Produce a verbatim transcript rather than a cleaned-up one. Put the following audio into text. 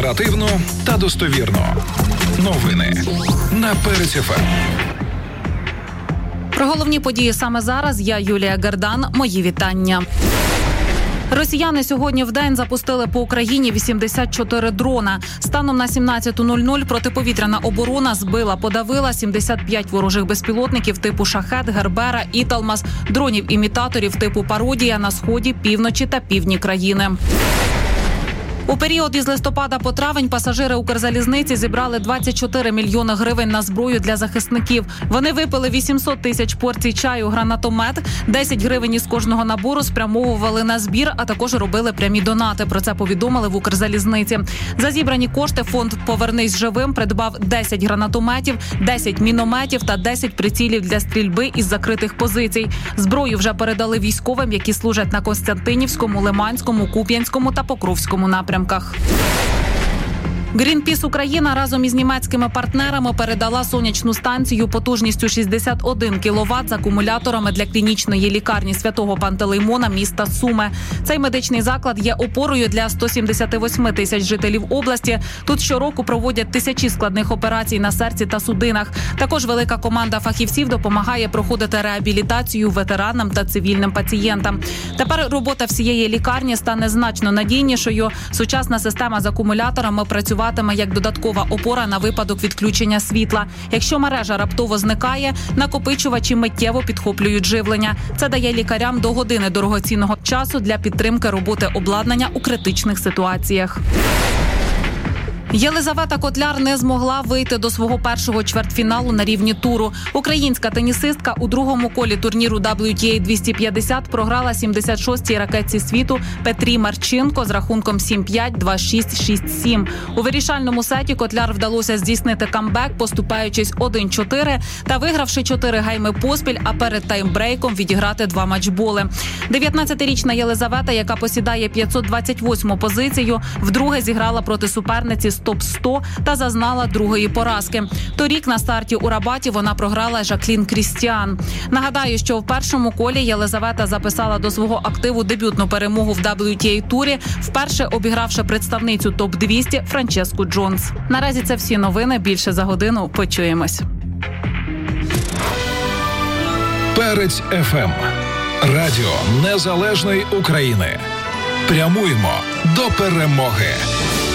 Оперативно та достовірно. Новини на Перець еф ем. Про головні події саме зараз я, Юлія Гардан. Мої вітання. Росіяни сьогодні вдень запустили по Україні вісімдесят чотири дрона. Станом на сімнадцяту нуль нуль протиповітряна оборона збила, подавила сімдесят п'ять ворожих безпілотників типу «Шахед», «Гербера», «Італмас», дронів-імітаторів типу «Пародія» на сході, півночі та півдні країни. У період із листопада по травень пасажири Укрзалізниці зібрали двадцять чотири мільйони гривень на зброю для захисників. Вони випили вісімсот тисяч порцій чаю, гранатомет, десять гривень із кожного набору спрямовували на збір, а також робили прямі донати. Про це повідомили в Укрзалізниці. За зібрані кошти фонд «Повернись живим» придбав десять гранатометів, десять мінометів та десять прицілів для стрільби із закритих позицій. Зброю вже передали військовим, які служать на Костянтинівському, Лиманському, Куп'янському та Покровському напрямках. Greenpeace Україна разом із німецькими партнерами передала сонячну станцію потужністю шістдесят один кіловат з акумуляторами для клінічної лікарні Святого Пантелеймона міста Суми. Цей медичний заклад є опорою для сто сімдесят вісім тисяч жителів області. Тут щороку проводять тисячі складних операцій на серці та судинах. Також велика команда фахівців допомагає проходити реабілітацію ветеранам та цивільним пацієнтам. Тепер робота всієї лікарні стане значно надійнішою. Сучасна система з акумуляторами працюватиме як додаткова опора на випадок відключення світла. Якщо мережа раптово зникає, накопичувачі миттєво підхоплюють живлення. Це дає лікарям до години дорогоцінного часу для підтримки роботи обладнання у критичних ситуаціях. Єлизавета Котляр не змогла вийти до свого першого чвертьфіналу на рівні туру. Українська тенісистка у другому колі турніру дабл ю ті ей двісті п'ятдесят програла сімдесят шостій ракетці світу Петрі Марченко з рахунком сім п'ять, два шість, шість сім. У вирішальному сеті Котляр вдалося здійснити камбек, поступаючись один чотири та вигравши чотири гейми поспіль, а перед таймбрейком відіграти два матчболи. дев'ятнадцятирічна Єлизавета, яка посідає п'ятсот двадцять восьму позицію, вдруге зіграла проти суперниці з топ сто та зазнала другої поразки. Торік на старті у Рабаті вона програла Жаклін Крістіан. Нагадаю, що в першому колі Єлизавета записала до свого активу дебютну перемогу в дабл ю ті ей-турі, вперше обігравши представницю топ двісті Франческу Джонс. Наразі це всі новини. Більше за годину. Почуємось. Перець еф ем. Радіо Незалежної України. Прямуємо до перемоги.